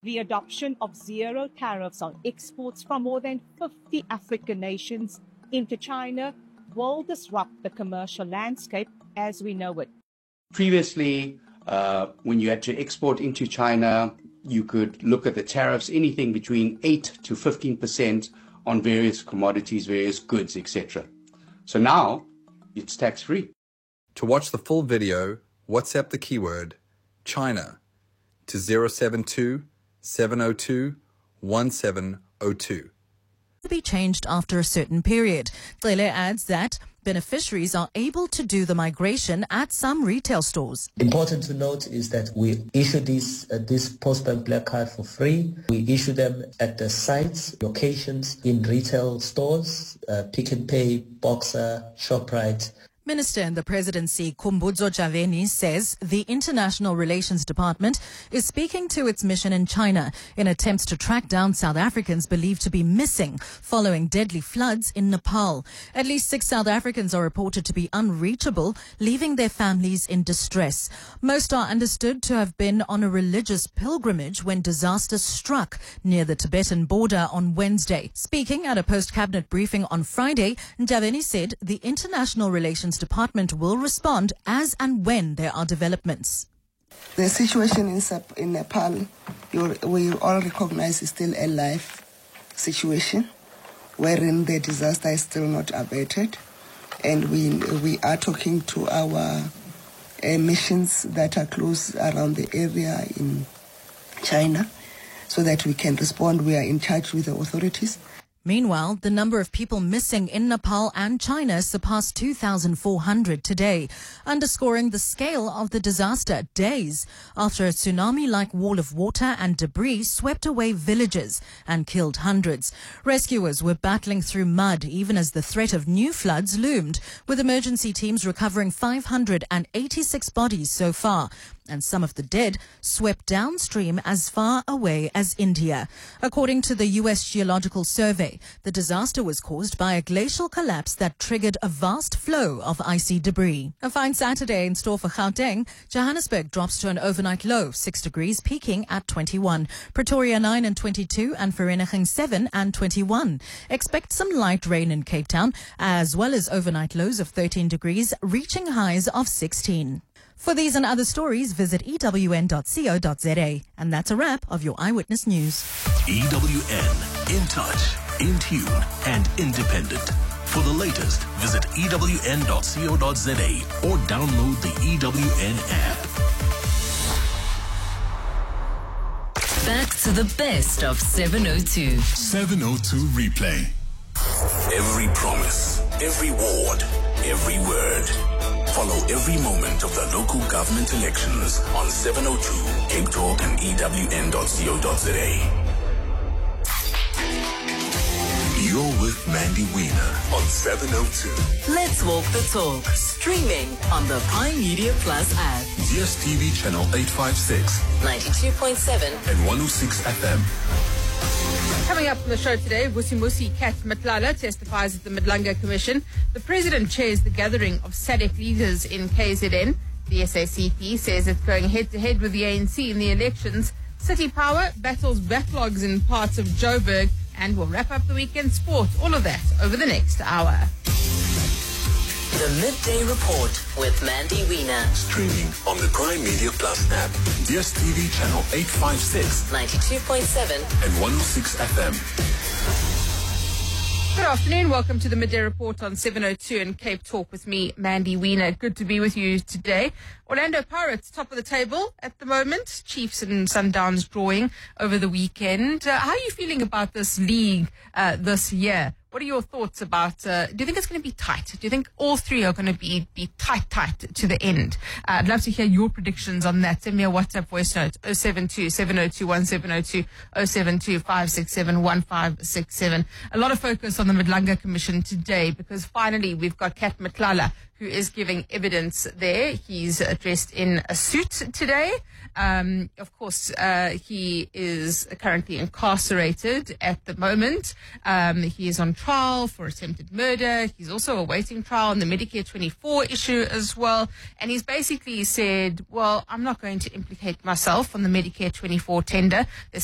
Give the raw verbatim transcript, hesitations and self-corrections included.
the adoption of zero tariffs on exports from more than fifty African nations into China will disrupt the commercial landscape as we know it. Previously, uh, when you had to export into China, you could look at the tariffs, anything between eight to fifteen percent on various commodities, various goods, et cetera. So now it's tax-free. To watch the full video, WhatsApp the keyword China to zero seven two, seven zero two, one seven zero two. To be changed after a certain period. Cele adds that beneficiaries are able to do the migration at some retail stores. Important to note is that we issue this uh, this Postbank Black Card for free. We issue them at the sites, locations in retail stores, uh, Pick n Pay, Boxer, ShopRite. Minister in the Presidency, Khumbudzo Ntshavheni, says the International Relations Department is speaking to its mission in China in attempts to track down South Africans believed to be missing following deadly floods in Nepal. At least six South Africans are reported to be unreachable, leaving their families in distress. Most are understood to have been on a religious pilgrimage when disaster struck near the Tibetan border on Wednesday. Speaking at a post-cabinet briefing on Friday, Ntshavheni said the International Relations Department will respond as and when there are developments. The situation in, in Nepal, you, we all recognize is still a live situation, wherein the disaster is still not abated, and we we are talking to our uh, missions that are close around the area in China, so that we can respond. We are in touch with the authorities. Meanwhile, the number of people missing in Nepal and China surpassed two thousand four hundred today, underscoring the scale of the disaster days after a tsunami-like wall of water and debris swept away villages and killed hundreds. Rescuers were battling through mud even as the threat of new floods loomed, with emergency teams recovering five hundred eighty-six bodies so far, and some of the dead swept downstream as far away as India. According to the U S Geological Survey, the disaster was caused by a glacial collapse that triggered a vast flow of icy debris. A fine Saturday in store for Gauteng. Johannesburg drops to an overnight low of six degrees, peaking at twenty-one. Pretoria nine and twenty-two, and Vereeniging seven and twenty-one. Expect some light rain in Cape Town, as well as overnight lows of thirteen degrees, reaching highs of sixteen. For these and other stories, visit E W N dot co dot za. And that's a wrap of your Eyewitness News. E W N, in touch, in tune, and independent. For the latest, visit E W N dot co dot za or download the E W N app. Back to the best of seven oh two. seven oh two Replay. Every promise, every ward, every word. Follow every moment of the local government elections on seven oh two Cape Talk and E W N dot co dot za. You're with Mandy Wiener on seven oh two. Let's walk the talk. Streaming on the Prime Media Plus app. D S T V channel eight fifty-six, ninety-two point seven, and one oh six F M. Coming up on the show today, Vusimusi Kat Matlala testifies at the Madlanga Commission. The President chairs the gathering of S A D C leaders in K Z N. The S A C P says it's going head-to-head with the A N C in the elections. City Power battles backlogs in parts of Joburg. And we'll wrap up the weekend sport. All of that over the next hour. The Midday Report with Mandy Wiener. Streaming on the Prime Media Plus app. D S T V channel eight fifty-six, ninety-two point seven, and one oh six F M. Good afternoon. Welcome to the Midday Report on seven oh two and Cape Talk with me, Mandy Wiener. Good to be with you today. Orlando Pirates, top of the table at the moment. Chiefs and Sundowns drawing over the weekend. Uh, how are you feeling about this league uh, this year? What are your thoughts about, uh, do you think it's going to be tight? Do you think all three are going to be, be tight, tight to the end? Uh, I'd love to hear your predictions on that. Send me a WhatsApp voice note, oh seven two, seven oh two, one seven oh two, oh seven two, five six seven, one five six seven. A lot of focus on the Madlanga Commission today because finally we've got Kat Matlala, who is giving evidence there. He's dressed in a suit today. Um, of course, uh, he is currently incarcerated at the moment. Um, he is on trial for attempted murder. He's also awaiting trial on the Medicare twenty-four issue as well. And he's basically said, well, I'm not going to implicate myself on the Medicare twenty-four tender. There's